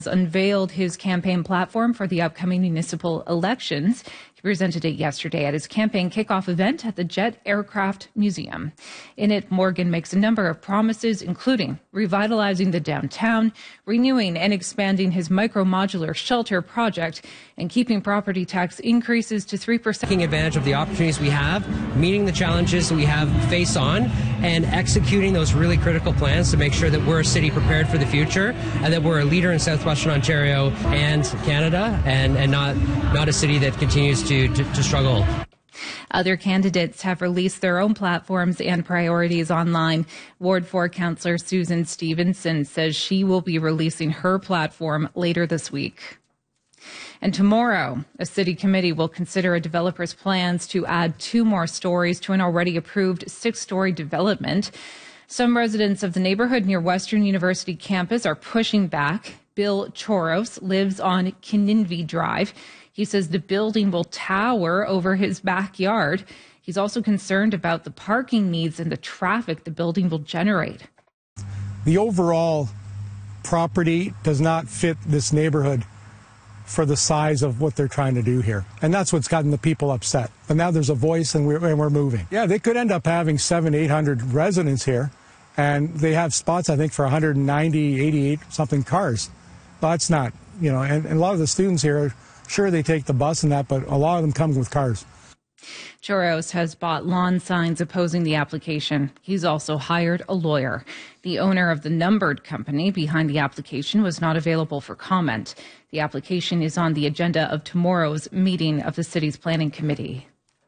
unveiled his campaign platform for the upcoming municipal elections. He presented it yesterday at his campaign kickoff event at the Jet Aircraft Museum. In it, Morgan makes a number of promises, including revitalizing the downtown, renewing and expanding his micro-modular shelter project, and keeping property tax increases to 3%. Taking advantage of the opportunities we have, meeting the challenges that we have face on, and executing those really critical plans to make sure that we're a city prepared for the future and that we're a leader in Southwestern Ontario and Canada, and not a city that continues to struggle. Other candidates have released their own platforms and priorities online. Ward 4 Councillor Susan Stevenson says she will be releasing her platform later this week. And tomorrow, a city committee will consider a developer's plans to add 2 more stories to an already approved 6-story development. Some residents of the neighborhood near Western University campus are pushing back. Bill Choros lives on Kininvie Drive. He says the building will tower over his backyard. He's also concerned about the parking needs and the traffic the building will generate. The overall property does not fit this neighborhood for the size of what they're trying to do here. And that's what's gotten the people upset. And now there's a voice and we're moving. Yeah, they could end up having 700-800 residents here. And they have spots, I think, for 190, 88 something cars. But it's not, and a lot of the students here, sure, they take the bus and that, but a lot of them come with cars. Choros has bought lawn signs opposing the application. He's also hired a lawyer. The owner of the numbered company behind the application was not available for comment. The application is on the agenda of tomorrow's meeting of the city's planning committee.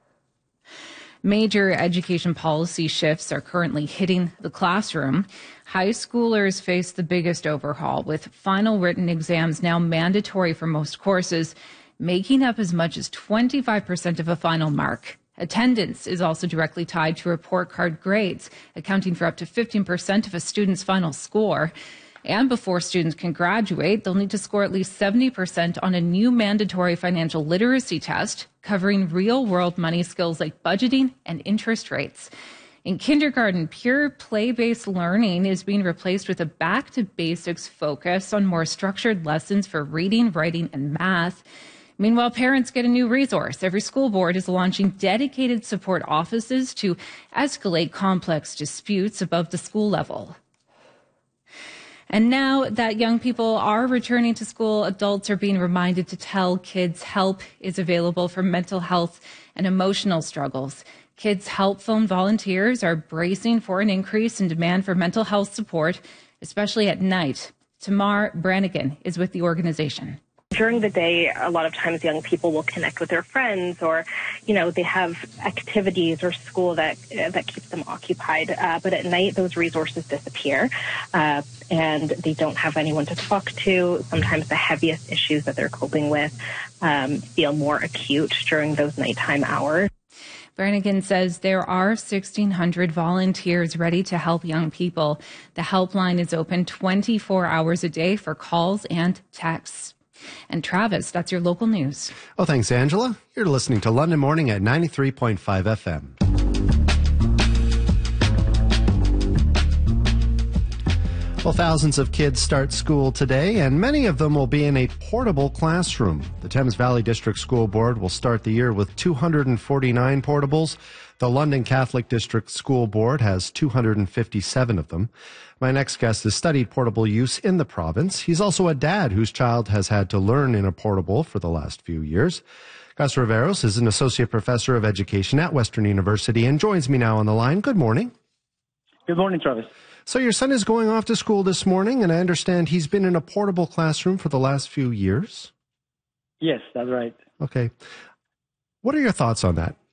Major education policy shifts are currently hitting the classroom. High schoolers face the biggest overhaul, with final written exams now mandatory for most courses, making up as much as 25% of a final mark. Attendance is also directly tied to report card grades, accounting for up to 15% of a student's final score. And before students can graduate, they'll need to score at least 70% on a new mandatory financial literacy test covering real-world money skills like budgeting and interest rates. In kindergarten, pure play-based learning is being replaced with a back-to-basics focus on more structured lessons for reading, writing, and math. Meanwhile, parents get a new resource. Every school board is launching dedicated support offices to escalate complex disputes above the school level. And now that young people are returning to school, adults are being reminded to tell kids help is available for mental health and emotional struggles. Kids Help Phone volunteers are bracing for an increase in demand for mental health support, especially at night. Tamar Brannigan is with the organization. During the day, a lot of times young people will connect with their friends, or, they have activities or school that keeps them occupied. But at night, those resources disappear, and they don't have anyone to talk to. Sometimes the heaviest issues that they're coping with feel more acute during those nighttime hours. Brannigan says there are 1,600 volunteers ready to help young people. The helpline is open 24 hours a day for calls and texts. And Travis, that's your local news. Oh, thanks, Angela. You're listening to London Morning at 93.5 FM. Well, thousands of kids start school today, and many of them will be in a portable classroom. The Thames Valley District School Board will start the year with 249 portables. The London Catholic District School Board has 257 of them. My next guest has studied portable use in the province. He's also a dad whose child has had to learn in a portable for the last few years. Gus Riveros is an associate professor of education at Western University and joins me now on the line. Good morning. Good morning, Travis. So your son is going off to school this morning, and I understand he's been in a portable classroom for the last few years? Yes, that's right. Okay. What are your thoughts on that?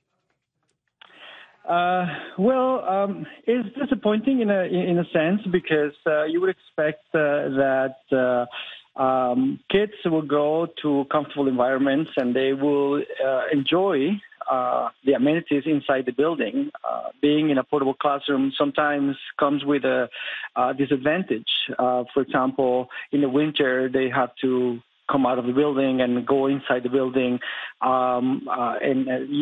It's disappointing in a sense because you would expect that kids will go to comfortable environments and they will enjoy the amenities inside the building. Being in a portable classroom sometimes comes with a disadvantage. For example, in the winter, they have to come out of the building and go inside the building, and